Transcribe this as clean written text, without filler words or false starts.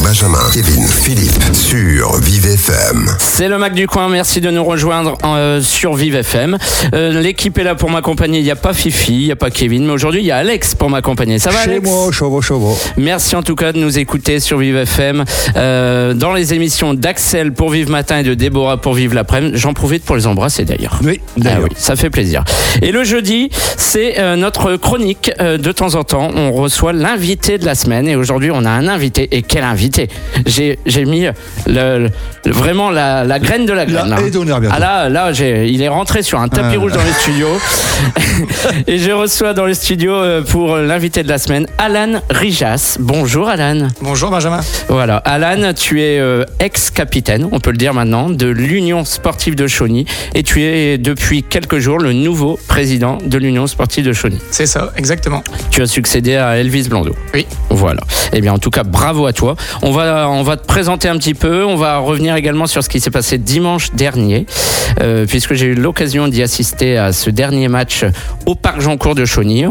Benjamin, Kevin, Philippe sur Vive FM. C'est le Mac du coin, merci de nous rejoindre sur Vive FM. L'équipe est là pour m'accompagner, il n'y a pas Fifi, il n'y a pas Kevin, mais aujourd'hui il y a Alex pour m'accompagner. Ça va, Alex ? Chez moi, chauveau. Merci en tout cas de nous écouter sur Vive FM, dans les émissions d'Axel pour Vive Matin et de Déborah pour Vive l'Après-midi. J'en profite pour les embrasser d'ailleurs. Oui, d'ailleurs. Ah oui, ça fait plaisir. Et le jeudi, c'est notre chronique. De temps en temps, on reçoit l'invité de la semaine. Et aujourd'hui, on a un invité. Et quel invité ? J'ai mis vraiment la graine de la graine. La haie d'honneur, bientôt. Ah là, il est rentré sur un tapis rouge dans les studios. Et je reçois dans les studios pour l'invité de la semaine, Alan Rijas. Bonjour Alan. Bonjour Benjamin. Voilà, Alan, tu es ex-capitaine, on peut le dire maintenant, de l'Union Sportive de Chauny. Et tu es depuis quelques jours le nouveau président de l'Union Sportive de Chauny. C'est ça, exactement. Tu as succédé à Elvis Blondeau. Oui. Voilà. Eh bien, en tout cas, bravo à toi. On va te présenter un petit peu. On va revenir également sur ce qui s'est passé dimanche dernier, puisque j'ai eu l'occasion d'y assister à ce dernier match au Parc Jeancourt de Chauny.